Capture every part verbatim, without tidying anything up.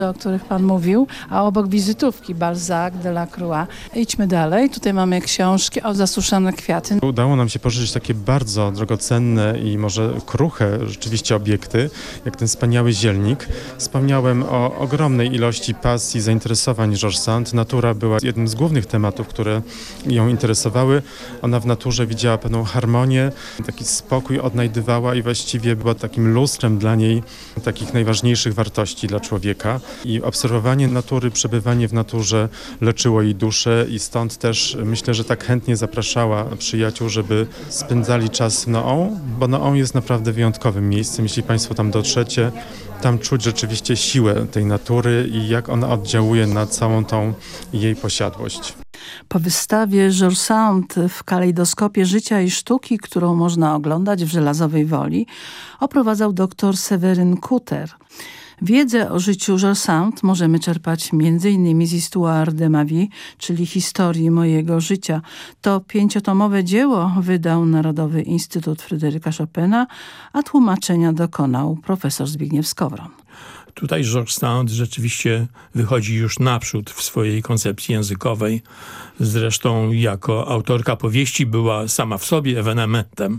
o których pan mówił, a obok wizytówki Balzac, Delacroix. Idźmy dalej. Tutaj mamy książki o zasuszone kwiaty. Udało nam się pożyczyć takie bardzo drogocenne i może kruche rzeczywiście obiekty, jak ten wspaniały zielnik. Wspomniałem o ogromnej ilości pasji, zainteresowań George Sand. Natura była jednym z głównych tematów, które ją interesowały. Ona w naturze widziała pewną harmonię, taki spokój odnajdywała i właściwie była takim lustrem dla niej takich najważniejszych wartości dla człowieka. I obserwowanie natury, przebywanie w naturze leczyło jej duszę i stąd też myślę, że tak chętnie zapraszała przyjaciół, żeby spędzali czas w Nohant, bo Nohant jest naprawdę wyjątkowym miejscem. Jeśli państwo tam dotrzecie, tam czuć rzeczywiście siłę tej natury i jak ona oddziałuje na całą tą jej posiadłość. Po wystawie George Sand w kalejdoskopie życia i sztuki, którą można oglądać w Żelazowej Woli, oprowadzał dr Seweryn Kuter. Wiedzę o życiu George Sand możemy czerpać między innymi z Histoire de ma vie, czyli historii mojego życia. To pięciotomowe dzieło wydał Narodowy Instytut Fryderyka Chopina, a tłumaczenia dokonał profesor Zbigniew Skowron. Tutaj George Sand rzeczywiście wychodzi już naprzód w swojej koncepcji językowej. Zresztą jako autorka powieści była sama w sobie ewenementem,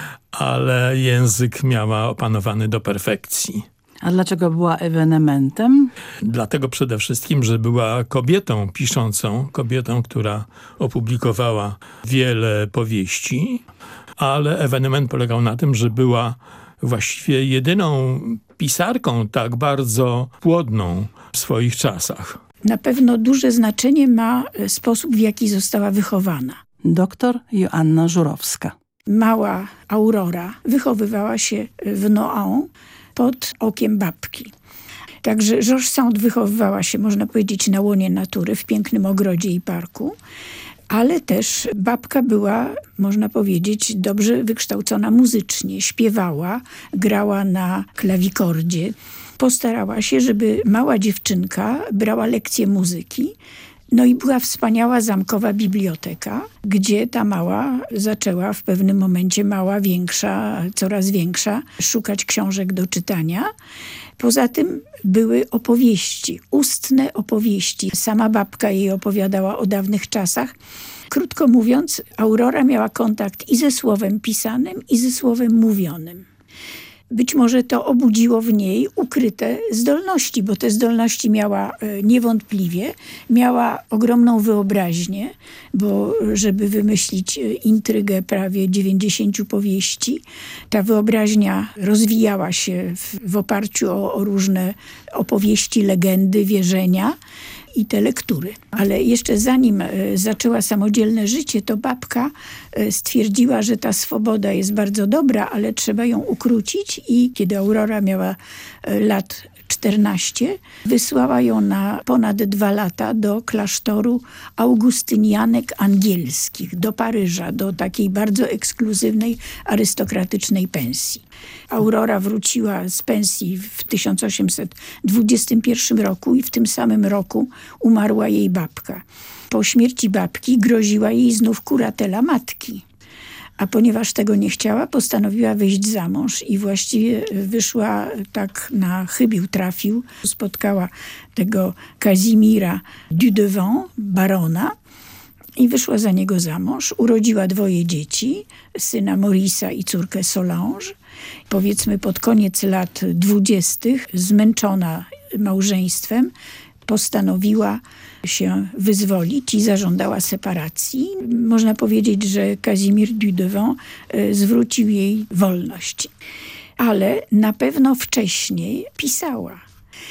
ale język miała opanowany do perfekcji. A dlaczego była ewenementem? Dlatego przede wszystkim, że była kobietą piszącą, kobietą, która opublikowała wiele powieści, ale ewenement polegał na tym, że była właściwie jedyną pisarką tak bardzo płodną w swoich czasach. Na pewno duże znaczenie ma sposób, w jaki została wychowana. Doktor Joanna Żurowska. Mała Aurora wychowywała się w Nohant pod okiem babki. Także George Sand wychowywała się, można powiedzieć, na łonie natury, w pięknym ogrodzie i parku, ale też babka była, można powiedzieć, dobrze wykształcona muzycznie. Śpiewała, grała na klawikordzie. Postarała się, żeby mała dziewczynka brała lekcje muzyki. No i była wspaniała zamkowa biblioteka, gdzie ta mała zaczęła w pewnym momencie, mała, większa, coraz większa, szukać książek do czytania. Poza tym były opowieści, ustne opowieści. Sama babka jej opowiadała o dawnych czasach. Krótko mówiąc, Aurora miała kontakt i ze słowem pisanym, i ze słowem mówionym. Być może to obudziło w niej ukryte zdolności, bo te zdolności miała niewątpliwie. Miała ogromną wyobraźnię, bo żeby wymyślić intrygę prawie dziewięćdziesięciu powieści, ta wyobraźnia rozwijała się w, w oparciu o, o różne opowieści, legendy, wierzenia i te lektury. Ale jeszcze zanim zaczęła samodzielne życie, to babka stwierdziła, że ta swoboda jest bardzo dobra, ale trzeba ją ukrócić i kiedy Aurora miała lat czternaście, wysłała ją na ponad dwa lata do klasztoru augustynianek angielskich, do Paryża, do takiej bardzo ekskluzywnej, arystokratycznej pensji. Aurora wróciła z pensji w tysiąc osiemset dwudziestym pierwszym roku i w tym samym roku umarła jej babka. Po śmierci babki groziła jej znów kuratela matki. A ponieważ tego nie chciała, postanowiła wyjść za mąż i właściwie wyszła tak na chybił trafił. Spotkała tego Kazimira Dudevant, barona, i wyszła za niego za mąż. Urodziła dwoje dzieci, syna Maurice'a i córkę Solange. Powiedzmy pod koniec lat dwudziestych, zmęczona małżeństwem, postanowiła się wyzwolić i zażądała separacji. Można powiedzieć, że Kazimir Dudevant zwrócił jej wolność. Ale na pewno wcześniej pisała.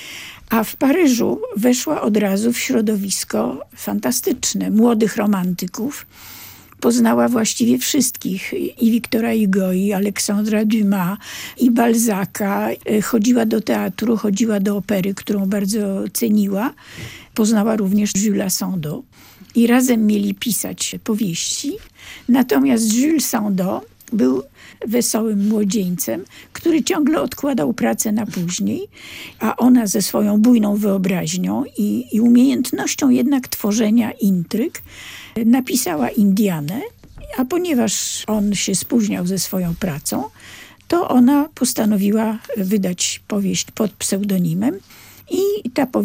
A w Paryżu weszła od razu w środowisko fantastyczne, młodych romantyków. Poznała właściwie wszystkich, i Victora Hugo, i Alexandra Dumas, i Balzaca. Chodziła do teatru, chodziła do opery, którą bardzo ceniła. Poznała również Julesa Sandeau i razem mieli pisać powieści. Natomiast Jules Sandeau był wesołym młodzieńcem, który ciągle odkładał pracę na później, a ona ze swoją bujną wyobraźnią i, i umiejętnością jednak tworzenia intryg napisała Indianę, a ponieważ on się spóźniał ze swoją pracą, to ona postanowiła wydać powieść pod pseudonimem i ta powieść